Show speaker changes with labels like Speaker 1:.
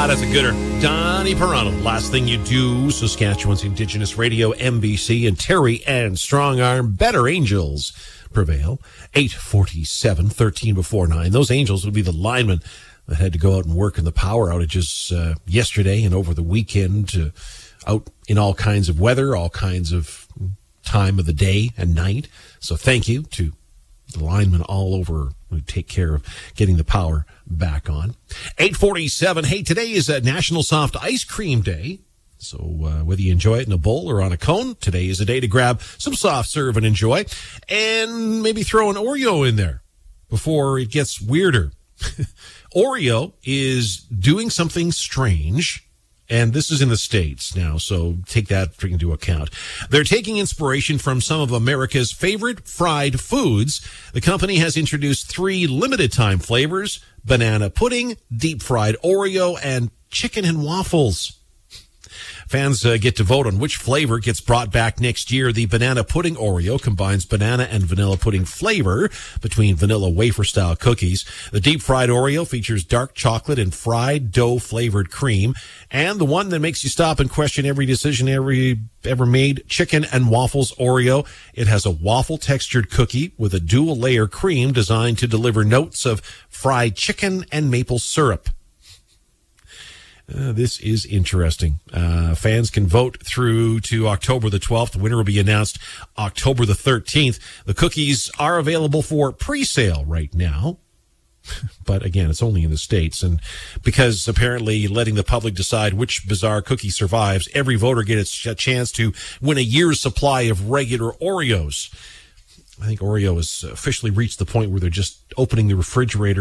Speaker 1: That's a gooder. Donnie Perano. Last Thing You Do, Saskatchewan's Indigenous Radio, MBC, and Terry and Strong Arm. Better Angels prevail. 8:47, 13 before 9. Those Angels would be the linemen that had to go out and work in the power outages yesterday and over the weekend, out in all kinds of weather, all kinds of time of the day and night. So thank you to the linemen all over who take care of getting the power back on. 8:47. Hey, today is National Soft Ice Cream Day. So whether you enjoy it in a bowl or on a cone, today is a day to grab some soft serve and enjoy. And maybe throw an Oreo in there before it gets weirder. Oreo is doing something strange. And this is in the States now, so take that into account. They're taking inspiration from some of America's favorite fried foods. The company has introduced 3 limited-time flavors: banana pudding, deep-fried Oreo, and chicken and waffles. Fans get to vote on which flavor gets brought back next year. The banana pudding Oreo combines banana and vanilla pudding flavor between vanilla wafer-style cookies. The deep-fried Oreo features dark chocolate and fried dough-flavored cream. And the one that makes you stop and question every decision ever made, chicken and waffles Oreo. It has a waffle-textured cookie with a dual-layer cream designed to deliver notes of fried chicken and maple syrup. This is interesting. Fans can vote through to October the 12th. The winner will be announced October the 13th. The cookies are available for pre-sale right now. But again, it's only in the States. And because apparently letting the public decide which bizarre cookie survives, every voter gets a chance to win a year's supply of regular Oreos. I think Oreo has officially reached the point where they're just opening the refrigerator